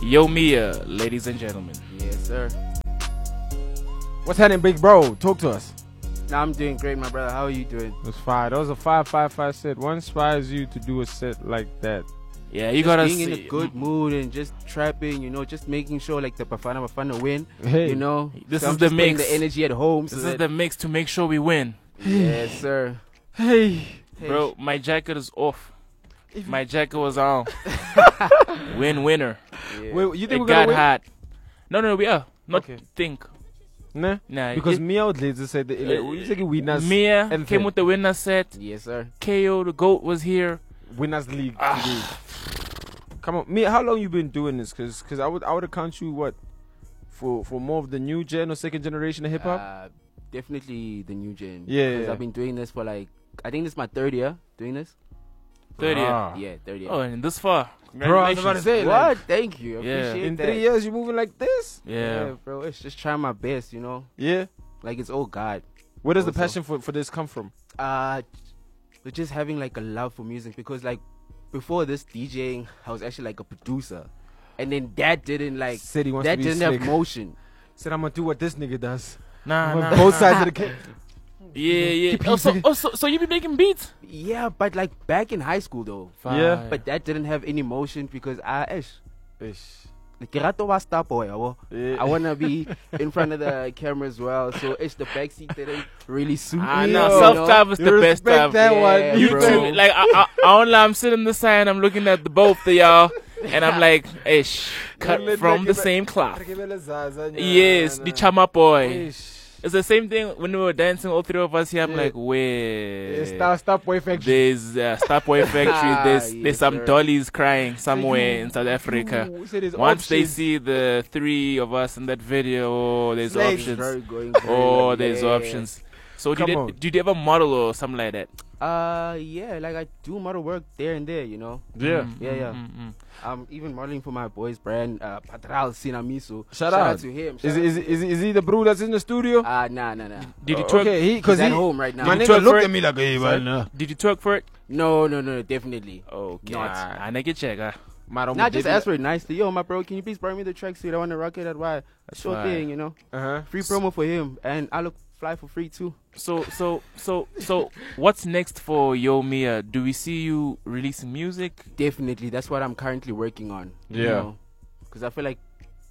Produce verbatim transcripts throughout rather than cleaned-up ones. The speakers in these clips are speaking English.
Yo Mia, ladies and gentlemen. Yes, sir. What's happening, big bro? Talk to us. Nah, I'm doing great, my brother. How are you doing? It was fire. That was a five five five set. What inspires you to do a set like that? Yeah, you just gotta being see, in a good mood and just trapping, you know, just making sure like the Bafana Bafana win. Hey, you know, this so is I'm the just putting mix. the energy at home. So This that is the mix to make sure we win. yes, sir. hey, Hey. Bro, my jacket is off. If My jacket was on. Win winner. Yeah. wait, you think It we're got gonna win? hot. No, no, we are. Not Okay. think. Nah, Nah, because it- Mia Odlezi said that. Uh, You think winners, Mia and came then- with the winner set. Yes, sir. K O the GOAT was here. winners league. Ah. today. Come on, Mia. How long you been doing this? Cause, cause I would, I would account you what, for, for more of the new gen or second generation of hip hop. Uh, definitely the new gen. Yeah, Because yeah. I've been doing this for like, I think this is my third year doing this. third year. Ah. Yeah, third year. Oh, and this far. Bro, I was about to Congratulations. say, what? like, Thank you. I Yeah. appreciate in that. three years you moving like this? Yeah. bro. It's just trying my best, you know. Yeah. Like it's all God. Where does the Also- passion for, for this come from? Uh, but just having like a love for music because like before this DJing, I was actually like a producer, and then that didn't like Said he wants that to be didn't slick. have motion. Said I'm gonna do what this nigga does. Nah, I'm on nah, both nah. sides of the cake. Yeah, yeah. Keep Oh, so, using- oh, so, so you be making beats? Yeah, but like back in high school though. Yeah. But that didn't have any motion because I ish. Ish. Like Kerato was star boy, yabo. Yeah. I wanna be in front of the camera as well. So it's the backseat didn't really suit Ah, me. no, you self know? tab is You the best respect tab. that one. Yeah, You bro. two, like I, I, I don't lie, I'm sitting on the side, I'm looking at the both of y'all, and I'm like, ish, cut Let- from let- the same cloth. Yes, Yes, the chama boy. Ish. It's the same thing when we were dancing, all three of us here. I'm Yeah. like, Yeah, wait, Stop, stop, boy factory. there's uh, Starboy Factory. There's Yes, there's some sir. dollies crying somewhere in South Africa. You said there's Once they options. see the three of us in that video, oh, there's Slaves. options. Very going very Oh, well. there's Yeah. options. So Come did on. you, did you ever model or something like that? Uh, yeah, like I do model work there and there, you know. Yeah. Mm, Yeah, mm, yeah. mm, mm. I'm even modeling for my boy's brand, uh, Patral Sinamiso. Shout out. to him. Is, Shout is, is, is he the bro that's in the studio? out. Uh, nah, nah, nah. Did you Uh, twerk? Okay, he He's because at he. home right now. My Did you nigga twerk looked for at me like, hey, Sorry? man. Did you twerk for it? No, no, no, definitely. Okay, Not. I I get check. Uh. Nah, just ask for it nicely. Yo, my bro, can you please buy me the tracksuit? I want to rock it at why? Sure fine. thing, you know. Uh huh. Free promo for him, and I look fly for free too. So so so so what's next for Yo Mia? Do we see you releasing music? Definitely, that's what I'm currently working on. Yeah. Because I feel like,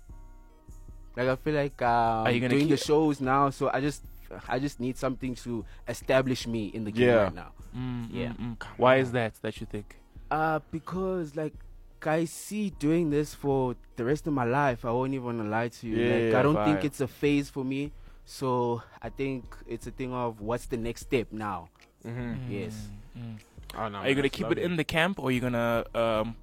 like I feel like um, Are you gonna doing the keep- shows now. So I just, I just need something to establish me in the game Yeah. right now. Mm, Yeah. mm, mm. Why is that that you think? Uh, because like I see doing this for the rest of my life. I won't even wanna lie to you. Yeah, like yeah, I don't vibe. think it's a phase for me. So I think it's a thing of what's the next step now. Mm-hmm. Yes. Mm. Oh, no, Are you gonna that's keep it lovely. in the camp, or are you gonna um?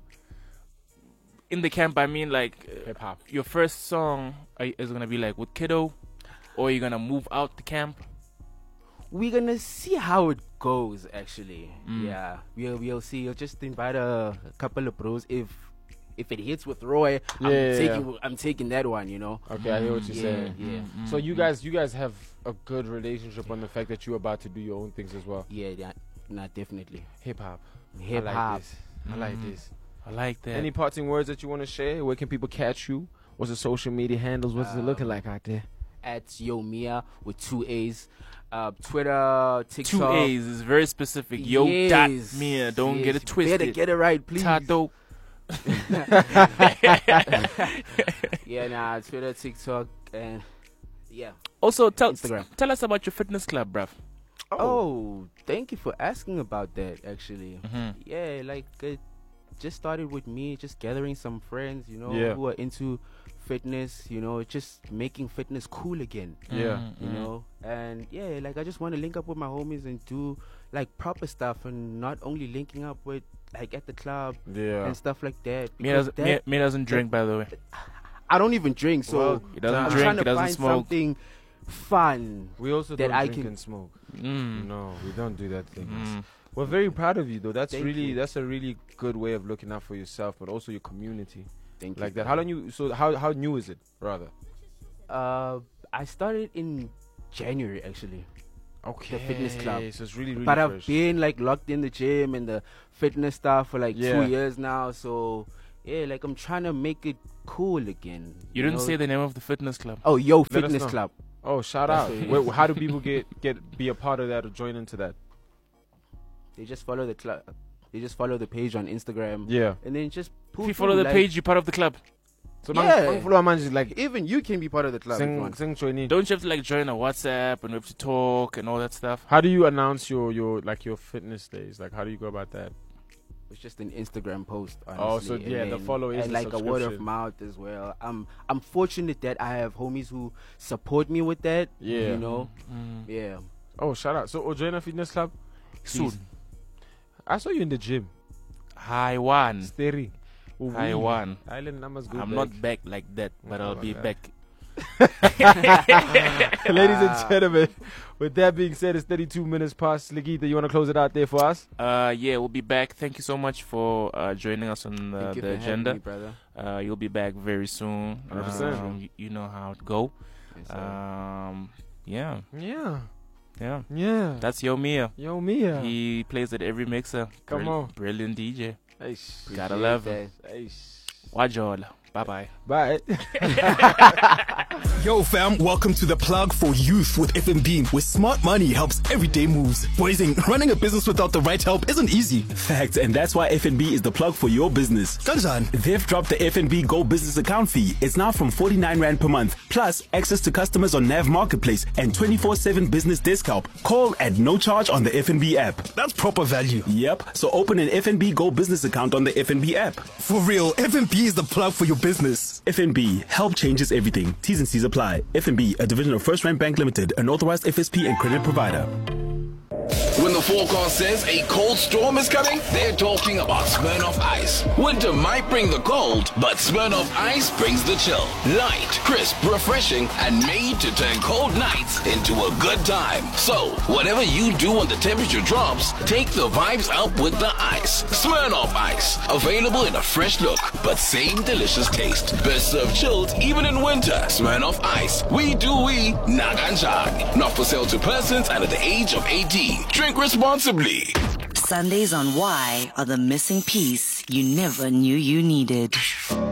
In the camp, I mean, like uh, hip hop? your first song are, you- is gonna be like with Kiddo, or are you gonna move out the camp? We're gonna see how it goes. Actually, Mm. yeah, we'll we'll see. I'll just invite a, a couple of bros. If if it hits with Roy, I'm Yeah, yeah, taking I'm taking that one. You know. Okay, I hear what you're Yeah, saying. yeah. Mm, So you mm. guys, you guys have a good relationship on the fact that you're about to do your own things as well. Yeah, yeah, nah, definitely. Hip hop. Hip I like hop. this. I like Mm. this. I like that. Any parting words that you want to share? Where can people catch you? What's the social media handles? What's it looking Um, like out there? At Yo Mia with two A's. Uh, Twitter, TikTok. Two A's is very specific. Yo dot Yes, Mia. Don't yes, get it you twisted. Better get it right, please. Tato. Yeah, nah, Twitter, TikTok, and yeah. Also, tell Instagram. tell us about your fitness club, bruv. Oh, thank you for asking about that. Actually, Mm-hmm. yeah, like it just started with me just gathering some friends, you know, Yeah. who are into fitness, you know, just making fitness cool again. Yeah. Mm-hmm. You know, and yeah, like I just want to link up with my homies and do like proper stuff, and not only linking up with like at the club Yeah. and stuff like that. Mia because doesn't, that- Mia, Mia doesn't drink, by the way. I don't even drink, so Well, He doesn't I'm drink. trying He to doesn't find smoke. something fun. We also that don't I drink can- and smoke. Mm. No, we don't do that thing. Mm. We're very proud of you, though. That's Thank really you. that's a really good way of looking out for yourself, but also your community, Thank you. like that. How long you? So how how new is it, rather? Uh, I started in January actually, Okay. fitness club. So it's really really but I've fresh. been like locked in the gym and the fitness stuff for like Yeah. two years now. So yeah, like I'm trying to make it cool again. You didn't know? say the name of the fitness club. Oh, Yo us Fitness know. Club. Oh, shout That's out. what it Wait, is. how do people get get be a part of that or join into that? They just follow the club. They just follow the page on Instagram. Yeah. And then just pull If you follow through, the like, page, you're part of the club. So Yeah. mang- mang follow manje, like Even you can be part of the club. if you sing want. sing join in. Don't you have to like join a WhatsApp and we have to talk and all that stuff? How do you announce your your like your fitness days? Like how do you go about that? It's just an Instagram post. Honestly. Oh, so and yeah, the then- follow is and the like a word of subscription. mouth as well. I'm I'm fortunate that I have homies who support me with that. Yeah. You know. Mm. Yeah. Oh, shout out. So Ojena Fitness Club. Soon. I saw you in the gym. Hi, one. Staring. Hi, one. Island numbers good. I'm back. not back like that, but Oh I'll my be God. back. Ladies and gentlemen, with that being said, it's thirty-two minutes past. Ligita, you want to close it out there for us? Uh, yeah, we'll be back. Thank you so much for uh, joining us on uh, Thank you the for having agenda. me, brother. Uh, you'll be back very soon. one hundred percent. Um, you, you know how it go. Yes, sir. Um, yeah, Yeah. yeah. Yeah. That's Yo Mia. Yo, Mia. He plays at every mixer. Come Brill- on. Brilliant D J. Eish. Gotta Appreciate love him. that. Eish. Wajola. Bye bye. Bye. Yo fam, welcome to The Plug for Youth with F N B, where smart money helps everyday moves. Boysing, running a business without the right help isn't easy. Facts, and that's why F N B is the plug for your business. Kanjani? They've dropped the F N B Go Business Account fee. It's now from forty-nine rand per month, plus access to customers on Nav Marketplace and twenty-four seven business desk help. Call at no charge on the F N B app. That's proper value. Yep, so open an F N B Go Business account on the F N B app. For real, F N B is the plug for your business. F N B, help changes everything. T's and C's apply. F N B, a division of First Rank Bank Limited, an authorized F S P and credit provider. When the forecast says a cold storm is coming, they're talking about Smirnoff Ice. Winter might bring the cold, but Smirnoff Ice brings the chill. Light, crisp, refreshing, and made to turn cold nights into a good time. So, whatever you do when the temperature drops, take the vibes up with the ice. Smirnoff Ice. Available in a fresh look, but same delicious taste. Best served chilled even in winter. Smirnoff Ice. We do we, Naganjani. Not for sale to persons under the age of eighteen. Drink responsibly. Sundays on Y are the missing piece you never knew you needed.